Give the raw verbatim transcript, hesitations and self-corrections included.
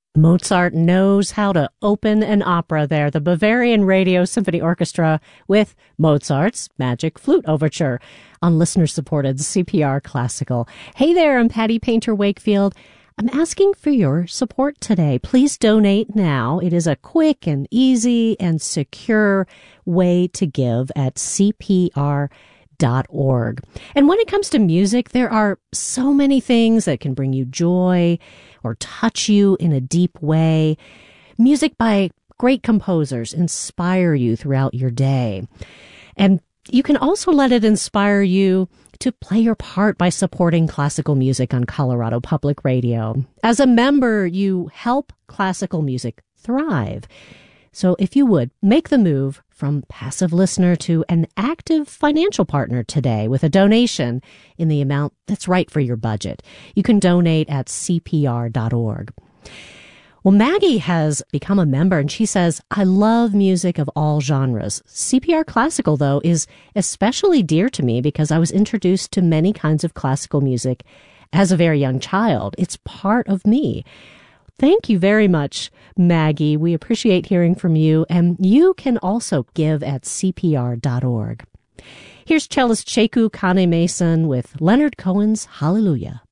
Mozart knows how to open an opera there. The Bavarian Radio Symphony Orchestra with Mozart's Magic Flute Overture on listener-supported C P R Classical. Hey there, I'm Patty Painter Wakefield. I'm asking for your support today. Please donate now. It is a quick and easy and secure way to give at C P R dot org. And when it comes to music, there are so many things that can bring you joy or touch you in a deep way. Music by great composers inspire you throughout your day. And you can also let it inspire you to play your part by supporting classical music on Colorado Public Radio. As a member, you help classical music thrive. So if you would, make the move from passive listener to an active financial partner today with a donation in the amount that's right for your budget. You can donate at C P R dot org. Well, Maggie has become a member, and she says, I love music of all genres. C P R Classical, though, is especially dear to me because I was introduced to many kinds of classical music as a very young child. It's part of me. Thank you very much, Maggie. We appreciate hearing from you, and you can also give at C P R dot org. Here's cellist Cheku Kane Mason with Leonard Cohen's Hallelujah.